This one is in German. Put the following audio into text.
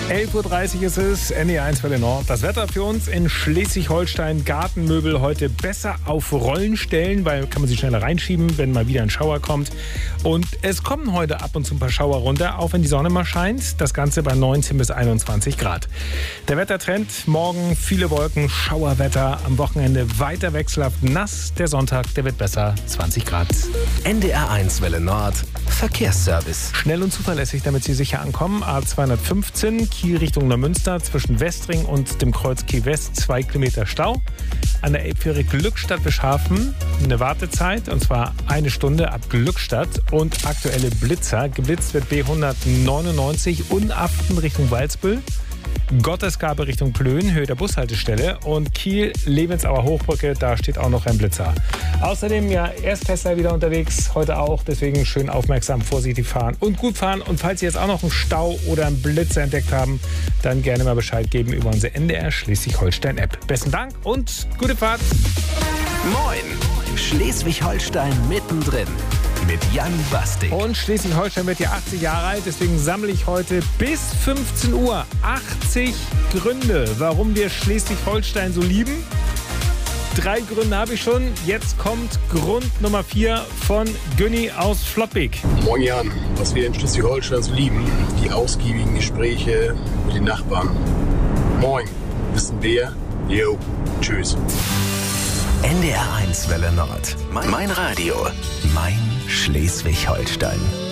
11:30 Uhr ist es, NDR1 Welle Nord. Das Wetter für uns in Schleswig-Holstein. Gartenmöbel heute besser auf Rollen stellen, weil kann man sie schneller reinschieben, wenn mal wieder ein Schauer kommt. Und es kommen heute ab und zu ein paar Schauer runter, auch wenn die Sonne mal scheint. Das Ganze bei 19 bis 21 Grad. Der Wettertrend, morgen viele Wolken, Schauerwetter. Am Wochenende weiter wechselhaft nass. Der Sonntag, der wird besser, 20 Grad. NDR1 Welle Nord, Verkehrsservice. Schnell und zuverlässig, damit Sie sicher ankommen. A215, Kiel Richtung Neumünster, zwischen Westring und dem Kreuz Kiel West, 2 Kilometer Stau. An der Elbfähre Glückstadt-Beschhafen eine Wartezeit, und zwar 1 Stunde ab Glückstadt. Und aktuelle Blitzer. Geblitzt wird B199 Unaften Richtung Walsbüll. Gottesgabe Richtung Plön, Höhe der Bushaltestelle, und Kiel-Lebensauer Hochbrücke, da steht auch noch ein Blitzer. Außerdem ja Erstklässler wieder unterwegs, heute auch, deswegen schön aufmerksam, vorsichtig fahren und gut fahren. Und falls Sie jetzt auch noch einen Stau oder einen Blitzer entdeckt haben, dann gerne mal Bescheid geben über unsere NDR Schleswig-Holstein-App. Besten Dank und gute Fahrt. Moin, Schleswig-Holstein mittendrin. Mit Jan Bastik. Und Schleswig-Holstein wird ja 80 Jahre alt, deswegen sammle ich heute bis 15 Uhr 80 Gründe, warum wir Schleswig-Holstein so lieben. 3 Gründe habe ich schon. Jetzt kommt Grund Nummer 4 von Günni aus Flottbek. Moin Jan, was wir in Schleswig-Holstein so lieben, die ausgiebigen Gespräche mit den Nachbarn. Moin, wissen wer? Jo, tschüss. NDR1 Welle Nord. Mein Radio. Mein Schleswig-Holstein.